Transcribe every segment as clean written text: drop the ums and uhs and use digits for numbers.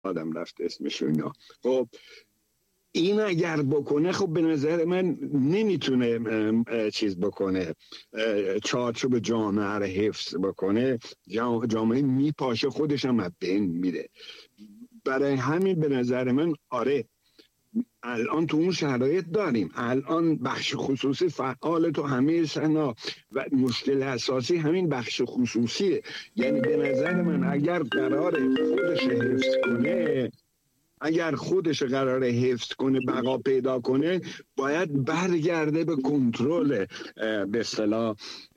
آدم رفت اسمش اینا. خب این اگر بکنه، خب به نظر من نمیتونه چیز بکنه، چارچوب جامعه رو حفظ بکنه. جامعه میپاشه، خودش هم از بین میره. برای همین به نظر من آره الان تو اون شرایط داریم، الان بخش خصوصی فعال تو همه سنا و مشکل اساسی همین بخش خصوصیه. یعنی به نظر من اگر قرار خودش حفظ کنه، اگر خودش قراره حفظ کنه، بقا پیدا کنه، باید برگرده به کنترل، به اصطلاح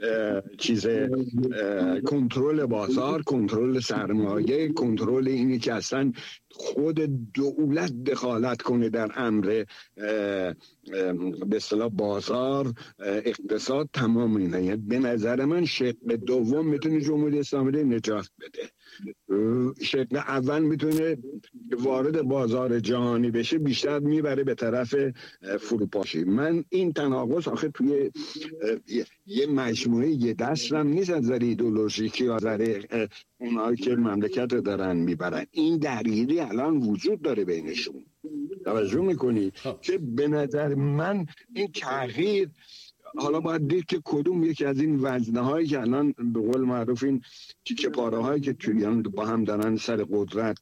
کنترل بازار، کنترل سرمایه، کنترل اینی که اصلا خود دولت دخالت کنه در امر به اصطلاح بازار، اقتصاد، تمام اینا. یعنی به نظر من شق دوم میتونه جمهوری اسلامی رو نجات بده. شکل اول میتونه وارد بازار جهانی بشه، بیشتر میبره به طرف فروپاشی. من این تناقض آخه توی یه مجموعه یه دست هم نیست، از نظر ایدئولوژیکی یا از نظر اونایی که مملکت دارن میبرن. این درگیری الان وجود داره بینشون. توجه میکنی که به نظر من این تغییر، حالا باید دید که کدوم یکی از این وزنه هایی که الان به قول معروف این تیکه پاره هایی که تویان با هم دارن سر قدرت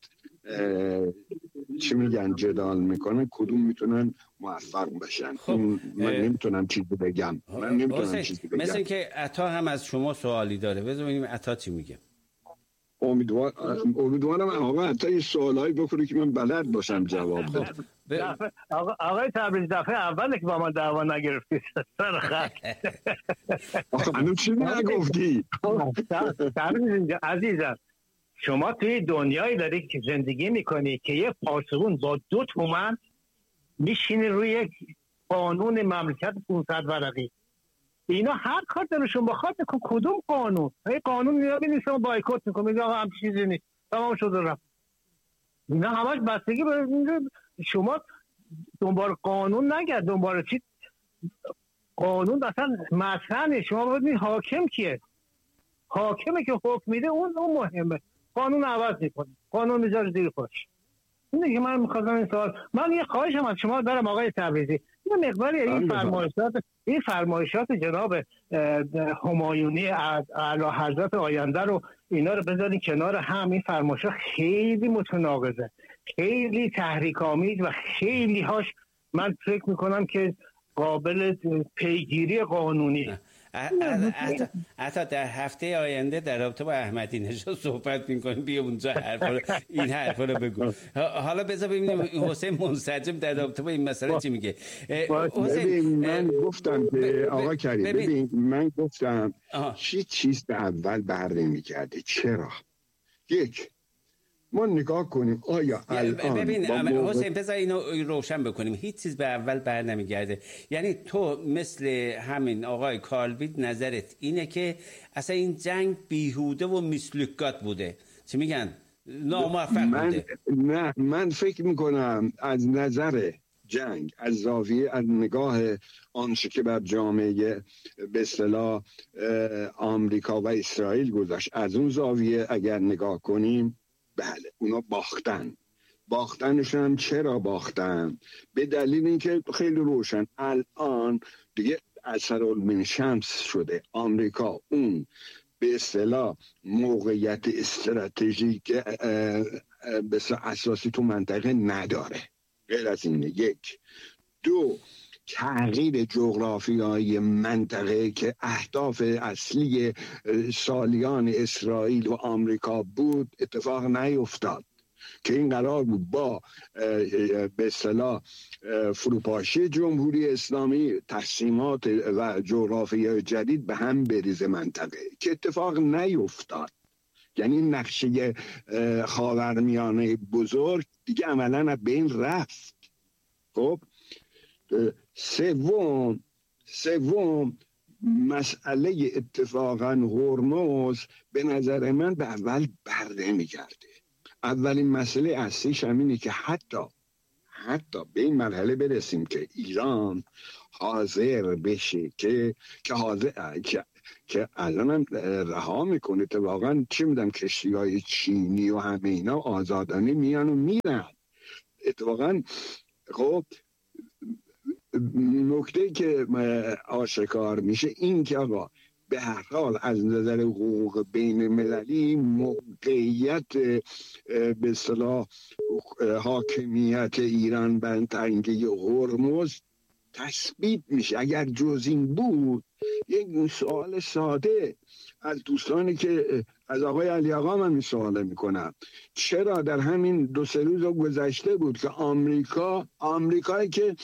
چی میگن جدال میکنن، کدوم میتونن موفق بشن. خب من نمیتونم چیزی بگم. مثل این که عطا هم از شما سوالی داره، بذار ببینیم عطا چی میگه. امیدوارم آقا حتی یه سوالایی بکنه که من بلد باشم جواب بدم. آقای تبریز دفعه اوله که با من دعوا نگرفتی سر خط. هنوز چی نگفتی؟ تبریز عزیزم، شما توی دنیایی داری که زندگی میکنی که یه پاسبون با 2 تومن میشینه روی قانون مملکت 500 ورقی. اینا هر کار دلشون بخواد میکن. کدوم قانون؟ این قانون میاد نیست، بایکوت میکنه، میگه آقا هم چیزی نیست، تمام شده رفت. اینا همش بستگی به شما دنبال قانون نگرد، دنبال چی قانون اصلا مطرحه. شما ببینید حاکم کیه؟ حاکمه که حکم میده، اون مهمه. قانون عوض میکنه، قانون میذاره زیر پاش. این دیگه من می‌خواستم این سوال، من یه خواهشم از شما دارم آقای تبریزی، یه مقداری این فرمایشات جناب همایونی اعلی حضرت آینده رو اینا رو بذارین کنار هم. این فرمایشات خیلی متناقضه، خیلی تحریک‌آمیز و خیلی هاش من فکر میکنم که قابل پیگیری قانونی. حتی در هفته آینده در رابطه با احمدی نژاد صحبت می‌کنیم، بیا اونجا این حرفا رو بگو. حالا بذار ببینیم حسین منسجم در رابطه با این مسئله چی میگه. حسین من گفتم که آقا کریم ببین من گفتم چیز به اول بر نمی‌گرده. چرا؟ یک، ما نگاه کنیم آیا الان ببین حسین بذار اینو روشن بکنیم، هیچ چیز به اول بر نمیگرده. یعنی تو مثل همین آقای کالبید نظرت اینه که اصلا این جنگ بیهوده و میسلوکات بوده، چی میگن ناموفق بوده؟ نه، من فکر میکنم از نظر جنگ، از زاویه، از نگاه آنچه که بر جامعه به اصطلاح آمریکا و اسرائیل گذاشت، از اون زاویه اگر نگاه کنیم، بله اونا باختنشون هم چرا باختن؟ به دلیل اینکه خیلی روشن الان دیگه اثرالمن شمس شده. آمریکا اون به اصطلاح موقعیت استراتژیک بسیار اساسی تو منطقه نداره. غیر از اینه. یک. دو، تغییر جغرافیایی منطقه که اهداف اصلی سالیان اسرائیل و آمریکا بود اتفاق نیفتاد، که این قرار بود با به اصطلاح فروپاشی جمهوری اسلامی تقسیمات و جغرافیای جدید به هم بریزه منطقه، که اتفاق نیفتاد. یعنی نقشه خاورمیانه بزرگ دیگه عملاً از بین رفت. خب سوم مسئله اتفاقاً هرمز به نظر من به اول بر نمیگرده. اولین مسئله اصلیش همینه که حتی به این مرحله برسیم که ایران حاضر بشه که که الان هم رها میکنه. واقعا چی میدم کشتی‌های چینی و همه اینا آزادانه میان و میرن. اتفاقا خب نکته که آشکار میشه این که آقا به هر حال از نظر حقوق بین المللی موقعیت به اصطلاح حاکمیت ایران بر تنگه هرمز تثبیت میشه. اگر جز این بود، یک سوال ساده از دوستانی که از آقای علی آقا من سوال میکنم، چرا در همین 2-3 روز گذشته بود که آمریکایی که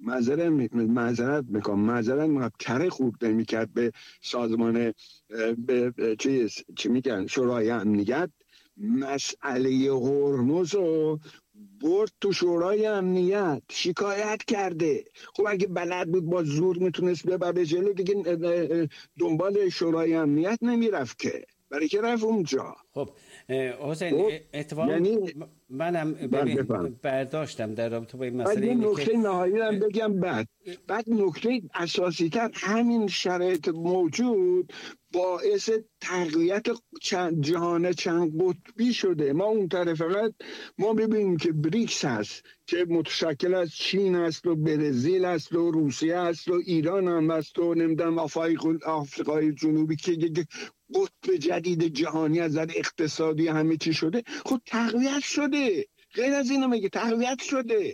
معذرت میکنم کره خوب نمیکرد به سازمان به چی میگن شورای امنیت، مسئله هرمز رو برد تو شورای امنیت شکایت کرده. خب اگه بلد بود با زور میتونست ببره جلو، دیگه دنبال شورای امنیت نمیرفت که، برای که رفت اونجا. خب حسین اتفاقا یعنی منم برداشتم در رابطه با این مسئله اینه که نکته نهایی هم بگم. بعد نکته اساسی تر، همین شرایط موجود باعث تقویت جهان چند قطبی شده. ما اون طرف فقط ما ببینیم که بریکس هست که متشکل از چین است و برزیل است و روسیه است و ایران هم است و نمیدونم آفریقای جنوبی که یک قطب جدید جهانی از نظر اقتصادی همه چی شده. خب تقویت شده، غیر از اینو میگه تقویت شده.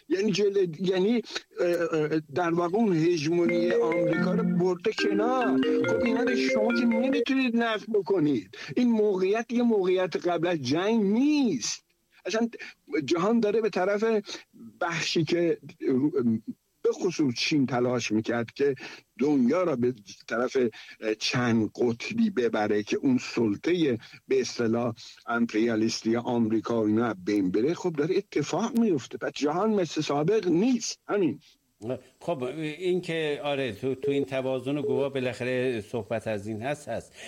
یعنی در واقع اون هژمونی آمریکا رو برده کنار. خب اینا رو شما که نمیتونید نفی بکنید. این موقعیت یه موقعیت قبل از جنگ نیست. اصلا جهان داره به طرف بخشی که به خصوص چین تلاش میکرد که دنیا را به طرف چند قطبی ببره که اون سلطه به اصطلاح امپریالیستی آمریکا اینا بین بره. خب داره اتفاق میفته. بعد جهان مثل سابق نیست. همین. خب این که آره تو این توازن و گواه بالاخره صحبت از این هست.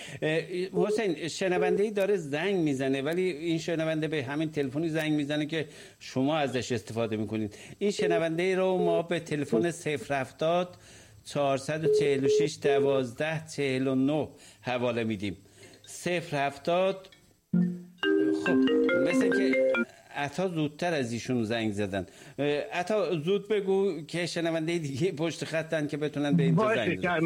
حسین، شنونده‌ای داره زنگ میزنه، ولی این شنونده به همین تلفنی زنگ میزنه که شما ازش استفاده میکنید. این شنونده رو ما به تلفن 070 446 12 49 حواله میدیم. 070. خب مثل که عطا زودتر از ایشون زنگ زدن. عطا زود بگو که شنونده دیگه پشت خطن که بتونن به اینجا زنگ بزنن.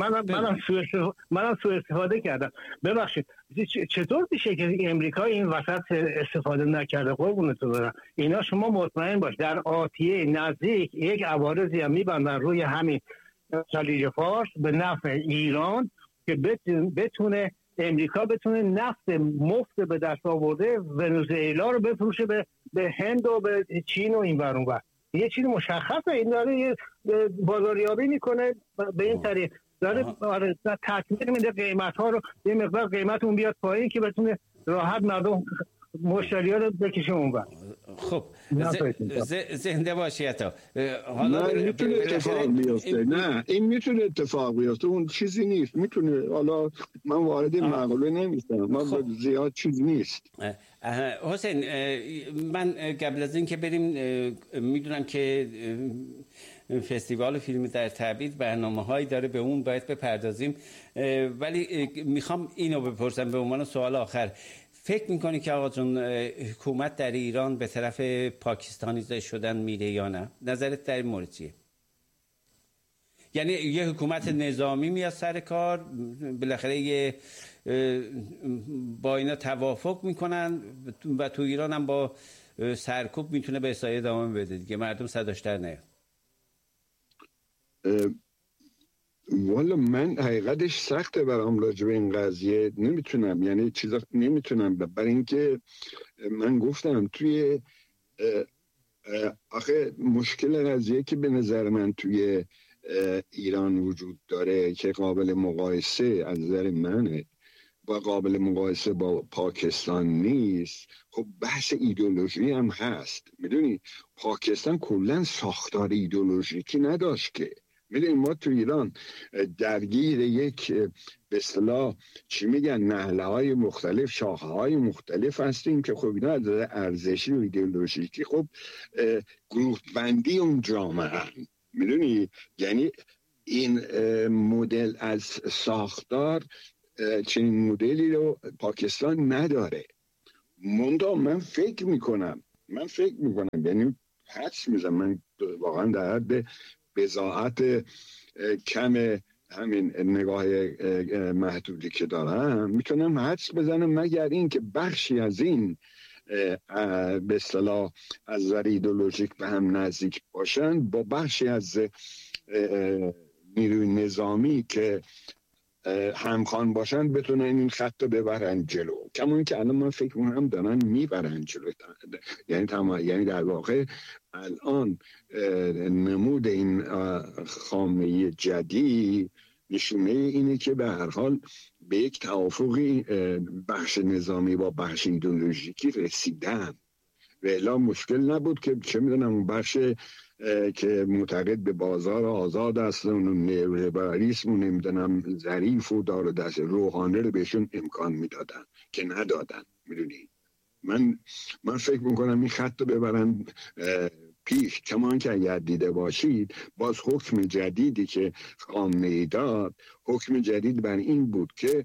منم سوء استفاده کردم. ببخشید. چطور میشه که امریکا این وسط استفاده نکرده؟ قربونتون برم. اینا شما مطمئن باش در آتیه نزدیک یک عوارضی هم میبندن روی همین خلیج فارس به نفع ایران که بتونه امریکا بتونه نفت مفت به دست آورده ونزوئلا رو بفروشه به هند و به چین و این ور اون ور. یه چیز مشخصه. این داره بازاریابی میکنه به این طریق، داره تکمیل میده قیمت ها رو، یه مقدار قیمت اون بیاد پایین که بتونه راحت مردم مشتری ها رو بکشه اون ور. خب زنده باشی عطا. حالا میتونه اتفاق بیفته. نه این میتونه اتفاق بیفته، اون چیزی نیست. میتونه. حالا من وارد این مقوله نمیشم، من زیاد چیز نیست. حسین، من قبل از این که بریم، میدونم که فستیوال فیلم در تعبیر برنامه‌هایی داره، به اون باید بپردازیم، ولی میخوام اینو بپرسم به عنوان سوال آخر. فکر میکنی که آقا جون حکومت در ایران به طرف پاکستانیزه شدن میره یا نه؟ نظرت در این مورد چیه؟ یعنی یه حکومت نظامی میاد سر کار، بالاخره با اینا توافق میکنن و تو ایران هم با سرکوب میتونه به اصلاح ادامه بده دیگه، مردم صداش در نیاد. والا من حقیقتش سخته برام راجع به این قضیه، نمیتونم یعنی چیزا نمیتونم، برای اینکه من گفتم توی آخه مشکل قضیه که به نظر من توی ایران وجود داره که قابل مقایسه از نظر منه و قابل مقایسه با پاکستان نیست. خب بحث ایدئولوژی هم هست. میدونی پاکستان کلا ساختار ایدئولوژیکی نداشت که. میدونی ما تو ایران درگیر یک به اصطلاح چی میگن نهله های مختلف، شاخه های مختلف هستیم که خب اینا از ارزشی و ایدئولوژیکی خب گروه بندی اون جامعه. میدونی یعنی این مدل از ساختار، چنین مدلی رو پاکستان نداره. من فکر میکنم یعنی حدس میزنم، من واقعا در حد بضاعت کم همین نگاه محدودی که دارم میتونم حدس بزنم، مگر این که بخشی از این به اصطلاح از نظر ایدئولوژیک به هم نزدیک باشن، با بخشی از نیروی نظامی که همخوان باشن بتونن این خط رو ببرن جلو. کما که الان من فکر می‌کنم دارن میبرن جلو. یعنی در واقع الان نمود این خامنه‌ای جدید نشونه اینه که به هر حال به یک توافقی بخش نظامی با بخش ایدئولوژیکی رسیدن. و الا مشکل نبود که چه میدونم اون بخش که معتقد به بازار آزاد است و لیبرالیسم و نمیدونم ظریف و دار و دست روحانی رو بهشون امکان میدادن که ندادن. میدونی من فکر میکنم این خط رو ببرن پیش. کما که اگر دیده باشید باز حکم جدیدی که خامنه‌ای داد، حکم جدید بر این بود که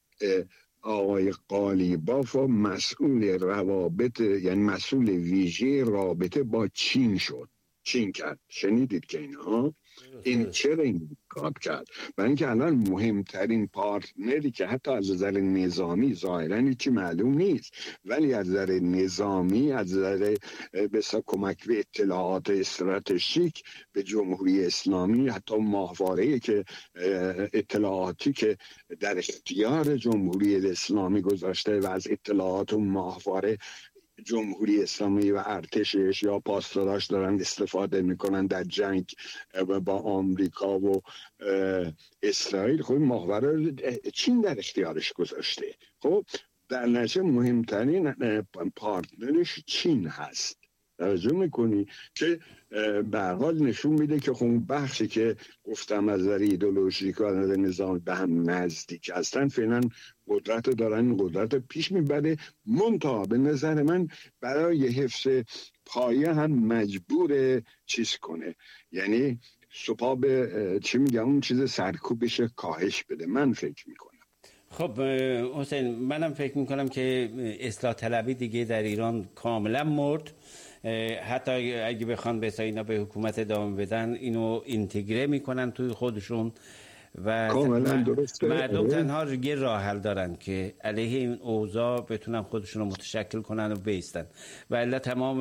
آقای قالیباف مسئول روابط، یعنی مسئول ویژه رابطه با چین شد. چین کرد. شنیدید که این چرا این کار کرد؟ برای اینکه الان مهمترین پارتنری که حتی از نظر نظامی ظاهرا چی معلوم نیست، ولی از نظر نظامی، از نظر بسیار کمک به اطلاعات استراتژیک به جمهوری اسلامی، حتی ماهواره‌ای که اطلاعاتی که در اختیار جمهوری اسلامی گذاشته و از اطلاعات و ماهواره جمهوری اسلامی و ارتشش یا پاسداراش دارن استفاده میکنن در جنگ با آمریکا و اسرائیل. خب ماهواره چین در اختیارش گذاشته. خب در نتیجه مهمترین پارتنرش چین هست. توجه میکنی که به هر حال نشون میده که خب بخشی که گفتم از نظر ایدئولوژیک و از نظر نظام به هم نزدیک هستن فعلا قدرت دارن، قدرت پیش میبره. منتها به نظر من برای حفظ پایه هم مجبور چیز کنه، یعنی سپاه به چی میگم اون چیز سرکوبش کاهش بده. من فکر میکنم. خب حسین، منم فکر میکنم که اصلاح طلبی دیگه در ایران کاملا مرد. حتی اگه بخوان به اینا به حکومت ادامه بدن اینو اینتگره میکنن توی خودشون و مردم تنها یه راه حل دارن که علیه این اوضاع بتونن خودشون رو متشکل کنن و بیستن. و الا تمام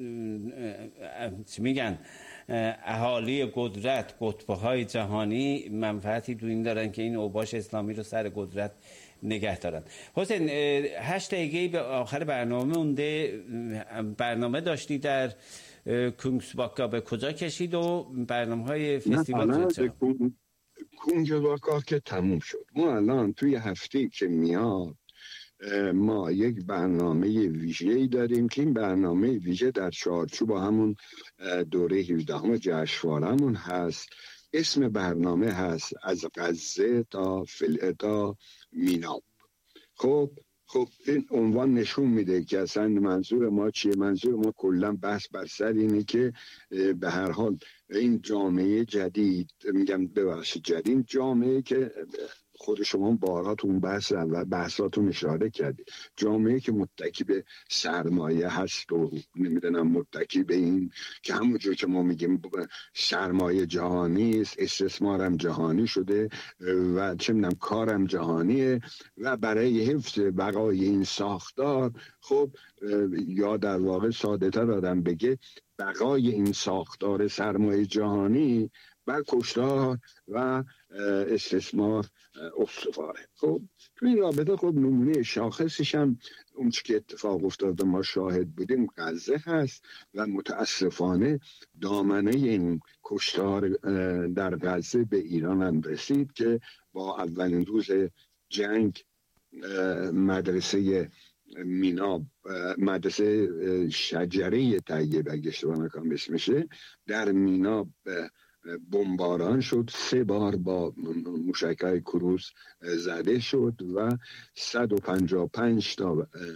میگن اهالی قدرت، قطب‌های جهانی منفعتی تو این دارن که این اوباش اسلامی رو سر قدرت نگه دارن. حسین، 8 دقیقه به آخر برنامه مونده. برنامه داشتی در کونگسباکا به کجا کشید و برنامه‌های فستیوال چه؟ کونگسباکا که تموم شد. ما الان توی هفته که میاد ما یک برنامه ویژه‌ای داریم که این برنامه ویژه در چارچوب همون دوره 17 جشنواره‌مون هست. اسم برنامه هست از غزه تا میناب. خب این عنوان نشون میده که اصلا منظور ما چیه. منظور ما کلا بحث بر سر اینه که به هر حال این جامعه جدید، میگم ببخشید جدید، جامعه که خود شما بارها تو اون بحث و بحثاتون اشاره کردید، جامعه که متکی به سرمایه هست و نمیدونم متکی به این که همونجور که ما میگیم سرمایه جهانی است، استثمارم جهانی شده و چه میدونم کارم جهانیه و برای حفظ بقای این ساختار، خب یا در واقع ساده تر آدم بگه بقای این ساختار سرمایه جهانی بر کشتار و استثمار استواره. خب تو این رابطه خب نمونه شاخصش هم اون که اتفاق افتاده ما شاهد بودیم غزه هست و متاسفانه دامنه این کشتار در غزه به ایران هم رسید که با اولین روز جنگ مدرسه میناب، مدرسه شجره طیب اگه اشتباه نکنم اسمشه، در میناب بمباران شد. 3 بار با موشک‌های کروز زده شد و 155 تا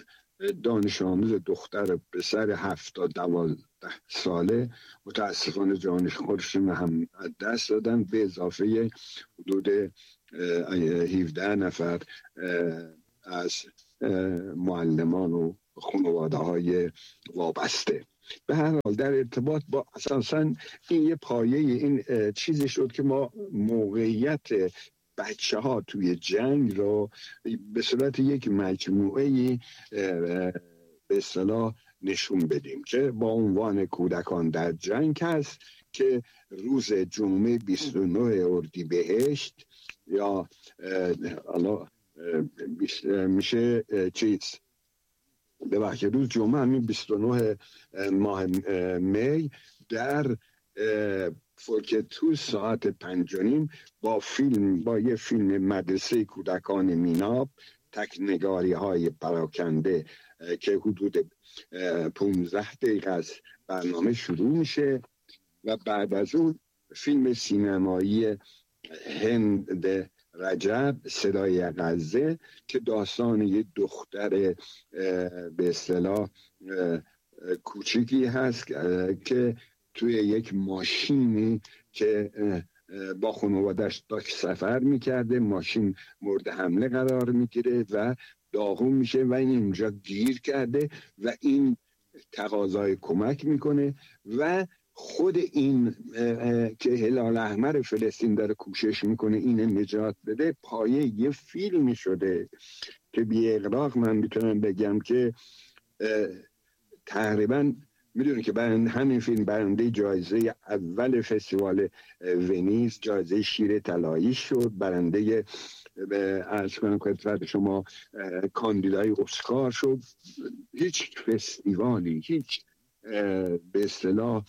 دانش آموز دختر پسر 7 تا 12 ساله متاسفانه جانش خودشون هم دست دادن، به اضافه حدود 17 نفر از معلمان و خانواده های وابسته. به هر حال در ارتباط با اساساً این یه پایه این چیزی شد که ما موقعیت بچه ها توی جنگ رو به صورت یک مجموعه به اصطلاح نشون بدیم که با عنوان کودکان در جنگ هست که روز جمعه 29 اردیبهشت یا میشه چیز ببخشید روز جمعه همین 29 ماه می در فولکتوس ساعت 5:30 با یه فیلم مدرسه کودکان میناب، تکنگاری های پراکنده که حدود 15 دقیقه از برنامه شروع میشه و بعد از اون فیلم سینمایی هند رجب صدای غزه که داستان یه دختر به اصطلاح کوچیکی هست که توی یک ماشینی که با خانواده‌اش داشت سفر میکرده، ماشین مورد حمله قرار میگیره و داغون میشه و این اینجا گیر کرده و این تقاضای کمک میکنه و خود این که هلال احمر فلسطین داره کوشش میکنه اینه نجات بده، پایه یه فیلمی شده که بی اغراق من میتونم بگم که تقریبا میدونی که همین فیلم برنده جایزه اول فستیوال ونیز، جایزه شیر طلایی شد، برنده عرض کنم خدمت شما کاندیدای اسکار شد. هیچ فستیوالی، هیچ به اصطلاح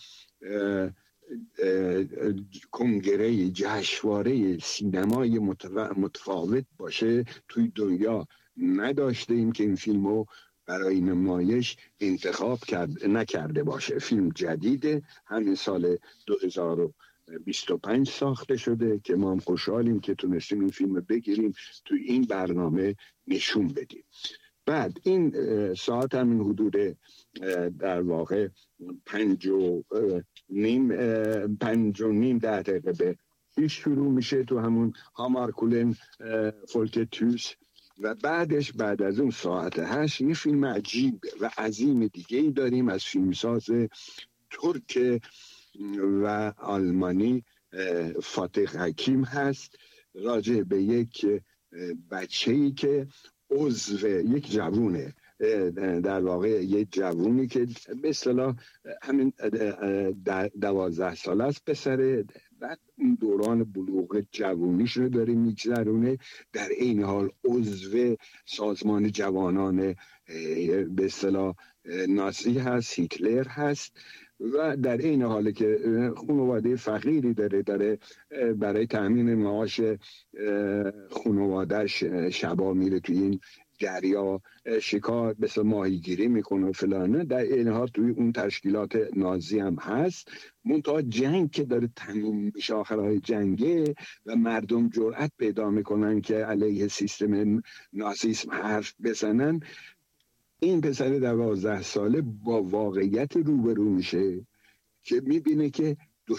کنگره جشنواره سینمای متفاوت باشه توی دنیا نداشته ایم که این فیلمو برای نمایش انتخاب نکرده باشه. فیلم جدیده، همین سال 2025 ساخته شده که ما هم خوشحالیم که تونستیم این فیلم بگیریم توی این برنامه نشون بدیم. بعد این ساعت همین حدود در واقع 5:30 دقیقه به 6 شروع میشه تو همون هامارکولن فولکتوس و بعد از اون ساعت 8 یه فیلم عجیب و عظیم دیگه ای داریم از فیلمساز ترک و آلمانی فاتح حکیم هست، راجع به یک بچه‌ای که عضو یک جوونه، در واقع یک جوونی که به اصطلاح همین 12 ساله است پسره، بعد این دوران بلوغ جوونیش رو داره میگذرونه، در این حال عضو سازمان جوانان به اصطلاح نازی هست، هیتلر هست و در این حاله که خانواده فقیری داره برای تأمین معاش خانوادهش شبا میره توی این دریا شکار مثل ماهیگیری میکنه و فلانه، در این حال توی اون تشکیلات نازی هم هست. منتها جنگ که داره تموم میشه، آخرهای جنگه و مردم جرأت پیدا میکنن که علیه سیستم نازیسم حرف بزنن، این پسر 12 ساله با واقعیت روبرو میشه که میبینه که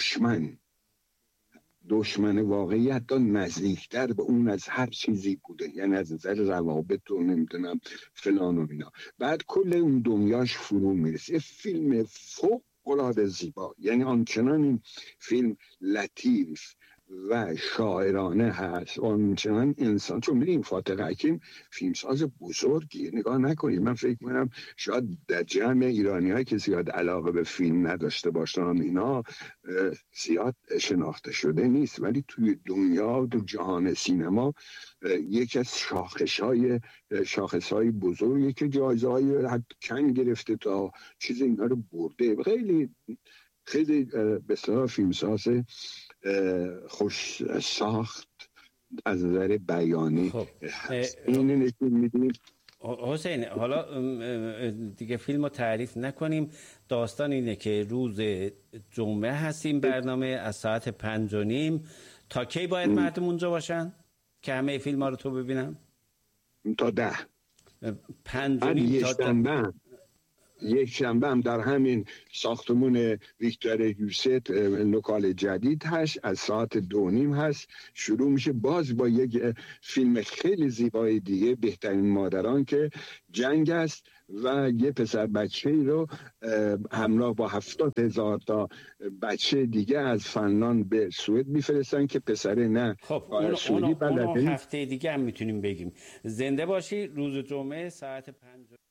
دشمن واقعیت تا نزدیکتر به اون از هر چیزی بوده، یعنی از نظر روابط و نمیدونم فلان و اینا. بعد کل اون دنیاش فرو میرسه. فیلم فوق العاده زیبا، یعنی آنچنان این فیلم لطیف و شاعرانه هست، آنچنان انسان، چون میدونیم فاتح حکیم فیلمساز بزرگی، نگاه نکنید من فکر میکنم شاید در جمع ایرانی هایی که زیاد علاقه به فیلم نداشته باشن اینا زیاد شناخته شده نیست، ولی توی دنیا و جهان سینما یکی از شاخصهای بزرگی که جایزه های کنگ گرفته تا چیز اینا رو برده. خیلی خیلی به اصطلاح فیلمساز خوش ساخت از نظر بیانی. خب این نشون میدیم. حسین حالا دیگه فیلم رو تعریف نکنیم، داستان اینه که روز جمعه هستیم، برنامه از ساعت 5:30 تا کی باید مردم اونجا باشن که همه فیلم ها رو تو ببینم؟ تا 10. یک شنبه هم در همین ساختمون ویکتور هیوست لوکال جدید هست، از ساعت 2:30 هست شروع میشه، باز با یک فیلم خیلی زیبای دیگه، بهترین مادران، که جنگ است و یه پسر بچه رو همراه با 70,000 تا بچه دیگه از فنلاند به سوئد میفرستن که پسره نه. خب اونو هفته دیگه هم میتونیم بگیم. زنده باشی. روز جمعه ساعت 5